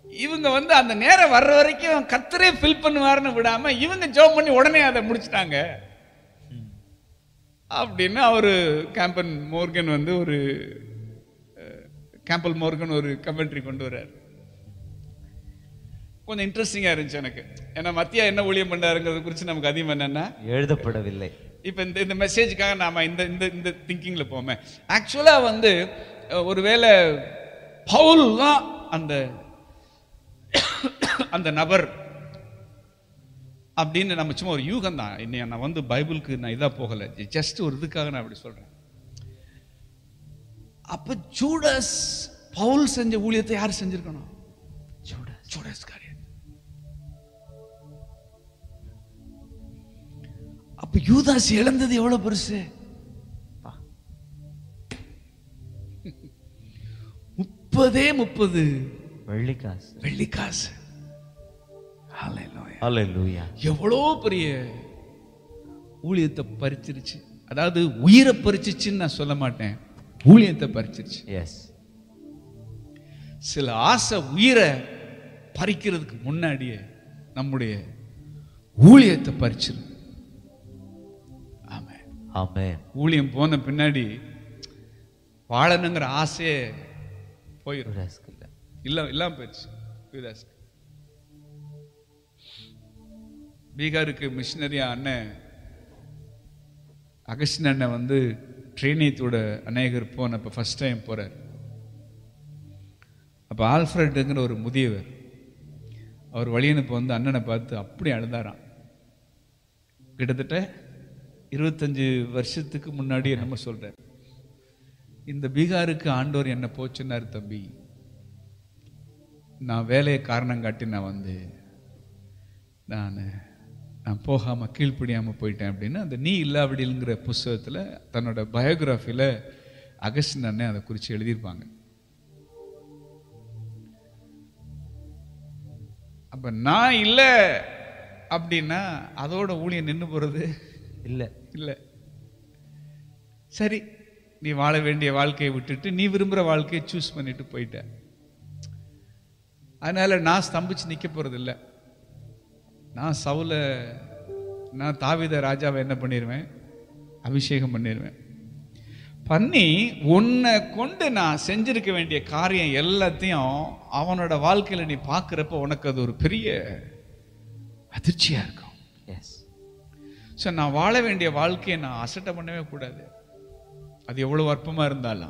இவங்க அந்த நேரம் வர்ற வரைக்கும் கர்த்தரே ஃபில் பண்ணுவாருன்னு விடாம இவங்க ஜெபம் பண்ணி உடனே அதை முடிச்சிட்டாங்க அப்படின்னு அவரு கேம்பல் மோர்கன் ஒரு கமெண்ட்ரி கொண்டு வர்றாரு. கொஞ்சம் இன்ட்ரெஸ்டிங்கா இருந்துச்சு எனக்கு. ஏன்னா மத்தியா என்ன ஊழியம் பண்ணாருங்கிறது குறித்து நமக்கு அதிகம் என்னன்னா எழுதப்படவில்லை. இப்ப இந்த மெசேஜுக்காக நாம இந்த திங்கிங்ல போமே. ஆக்சுவலா ஒருவேளை பவுல் தான் அந்த நபர் அப்படின்னு நம்ம சும்மா ஒரு யூகம் தான். இன்னைக்கு நான் பைபிளுக்கு நான் இதா போகல, ஜஸ்ட் ஒரு இதுக்காக நான் அப்படி சொல்றேன். அப்ப ஜூடாஸ் பவுல் செஞ்ச ஊழியத்தை யார் செஞ்சிருக்கணும்? ஜூடாஸ் காரியன். அப்ப யூதாஸ் இழந்தது எவ்வளவு பெருசு? 30 வெள்ளிக்காசு. ஹல்லேலூயா. எவ்வளோ பெரிய ஊழியத்தை பறிச்சிருச்சு. அதாவது உயிரை பறிச்சிச்சுன்னு நான் சொல்ல மாட்டேன், ஊழியத்தை பறிச்சிருச்சு. எஸ். சில ஆசை உயிரை பறிக்கிறதுக்கு முன்னாடியே நம்முடைய ஊழியத்தை பறிச்சிரு. ஆமென் ஆமென். ஊழியம் போன பின்னாடி வாழணுங்கிற ஆசையே போயிடும். இல்லாம போயிடுச்சு. பீகாருக்கு மிஷினரியா அண்ணன் அகஸ்டின் அண்ணன் ட்ரெயினியத்தோட அநேகர் போனப்ப ஃபர்ஸ்ட் டைம் போறார். அப்ப ஆல்ஃபிரட்ங்கிற ஒரு முதியவர் அவர் வழியனுப்ப அண்ணனை பார்த்து அப்படி அழுதாராம். கிட்டத்தட்ட 25 வருஷத்துக்கு முன்னாடி என்னமோ சொல்றார், இந்த பீகாருக்கு ஆண்டவர் என்ன போச்சுன்னாரு, தம்பி நான் வேலையை காரணம் காட்டி நான் போகாம கீழ்ப்படியாம போயிட்டேன் அப்படின்னு அந்த நீ இல்லாவிடிங்கிற புஸ்தகத்துல தன்னோட பயோகிராஃபில அகஸ்டின் அண்ணன் அதை குறித்து எழுதியிருப்பாங்க. அப்ப நான் இல்ல அப்படின்னா அதோட ஊழியம் நின்று போறது இல்ல. சரி, நீ வாழ வேண்டிய வாழ்க்கையை விட்டுட்டு நீ விரும்புற வாழ்க்கையை சூஸ் பண்ணிட்டு போயிட்ட. அதனால நான் ஸ்தம்பிச்சு நிக்க போறது இல்லை. நான் தாவீத ராஜாவை என்ன பண்ணிடுவேன்? அபிஷேகம் பண்ணிடுவேன். பண்ணி உன்னை கொண்டு நான் செஞ்சிருக்க வேண்டிய காரியம் எல்லாத்தையும் அவனோட வாழ்க்கையில நீ பார்க்கிறப்ப உனக்கு அது ஒரு பெரிய அதிர்ச்சியா இருக்கும். ஸோ நான் வாழ வேண்டிய வாழ்க்கையை நான் அசட்டை பண்ணவே கூடாது, அது எவ்வளவு அற்பமா இருந்தாலும்.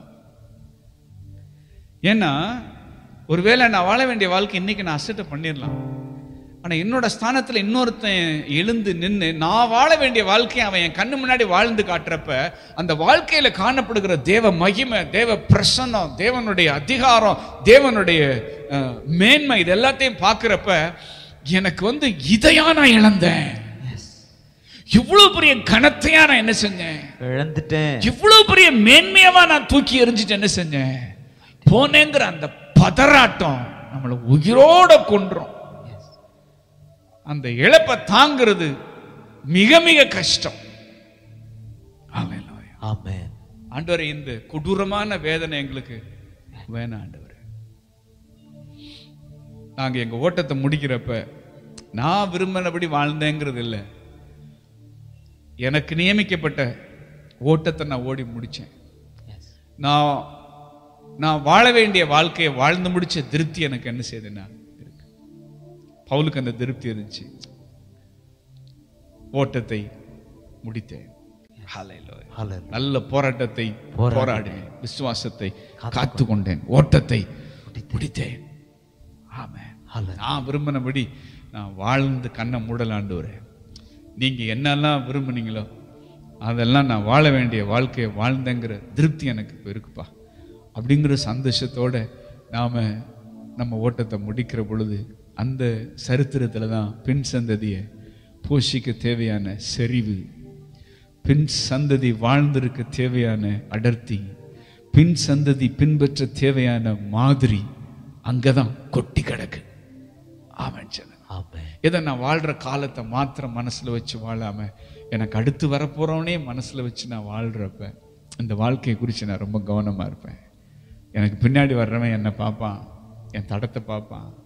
ஏன்னா ஒருவேளை நான் வாழ வேண்டிய வாழ்க்கை இன்னைக்கு நான் அசட்டை பண்ணிடலாம், ஆனா என்னோட ஸ்தானத்துல இன்னொருத்தன் எழுந்து நின்று நான் வாழ வேண்டிய வாழ்க்கையை அவன் என் கண்ணு முன்னாடி வாழ்ந்து காட்டுறப்ப அந்த வாழ்க்கையில காணப்படுகிற தேவ மகிமை, தேவ பிரசன்னம், தேவனுடைய அதிகாரம், தேவனுடைய மேன்மை, இது எல்லாத்தையும் பார்க்கிறப்ப எனக்கு இதையா நான் இழந்தேன், இவ்வளவு பெரிய கனத்தையா நான் என்ன செஞ்சேன்? இழந்துட்டேன். இவ்வளவு பெரிய மேன்மையவா நான் தூக்கி எறிஞ்சிட்டு என்ன செஞ்சேன்? போனேங்கிற அந்த பதறாட்டம் நம்மளை உயிரோட கொன்றோம். அந்த இழப்பை தாங்கிறது மிக மிக கஷ்டம். ஆண்டவரே, இந்த கொடூரமான வேதனை எங்களுக்கு வேணாம் ஆண்டவரே. நாங்க எங்க ஓட்டத்தை முடிக்கிறப்ப நான் விரும்பினபடி வாழ்ந்தேங்கிறது இல்லை, எனக்கு நியமிக்கப்பட்ட ஓட்டத்தை நான் ஓடி முடிச்சேன். நான் வாழ வேண்டிய வாழ்க்கையை வாழ்ந்து முடிச்ச திருப்தி எனக்கு என்ன செய்யுதுன்னா இருக்கு. பவுலுக்கு அந்த திருப்தி இருந்துச்சு. ஓட்டத்தை முடித்தேன், நல்ல போராட்டத்தை போராடினேன், விசுவாசத்தை காத்து கொண்டேன், ஓட்டத்தை முடித்தேன். ஆமென். நான் விரும்பினபடி நான் வாழ்ந்து கண்ணை மூடலாண்டு. நீங்க என்னெல்லாம் விரும்புனீங்களோ அதெல்லாம் நான் வாழ வேண்டிய வாழ்க்கையை வாழ்ந்தேங்கிற திருப்தி எனக்கு இப்போ இருக்குப்பா அப்படிங்கிற சந்தோஷத்தோட நம்ம ஓட்டத்தை முடிக்கிற பொழுது அந்த சரித்திரத்தில் தான் பின் சந்ததியை போஷிக்க தேவையான செறிவு, பின் சந்ததி வாழ்ந்திருக்க தேவையான அடர்த்தி, பின் சந்ததி பின்பற்ற தேவையான மாதிரி அங்கதான் கொட்டி கிடக்கு. ஆமென். இதை நான் வாழ்ற காலத்தை மாத்திரம் மனசுல வச்சு வாழாம எனக்கு அடுத்து வரப்போறவனே மனசுல வச்சு நான் வாழ்றப்ப இந்த வாழ்க்கையை குறித்து நான் ரொம்ப கவனமா இருப்பேன். எனக்கு பின்னாடி வர்றவன் என்னை பார்ப்பான், என் தடத்தை பார்ப்பான்,